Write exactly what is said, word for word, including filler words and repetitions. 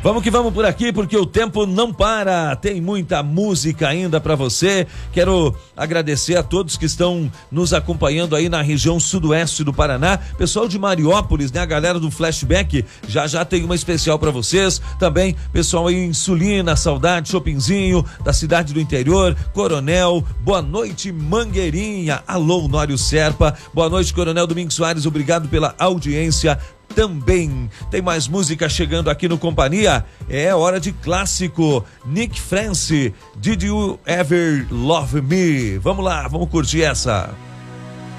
Vamos que vamos por aqui, porque o tempo não para. Tem muita música ainda para você. Quero agradecer a todos que estão nos acompanhando aí na região sudoeste do Paraná. Pessoal de Mariópolis, né? A galera do Flashback, já já tem uma especial para vocês. Também pessoal aí em Sulina, Saudade, Chopinzinho, da cidade do interior, Coronel. Boa noite, Mangueirinha. Alô, Nório Serpa. Boa noite, Coronel Domingos Soares. Obrigado pela audiência. Também tem mais música chegando aqui no Companhia. É hora de clássico. Nick France, Did You Ever Love Me? Vamos lá, vamos curtir essa.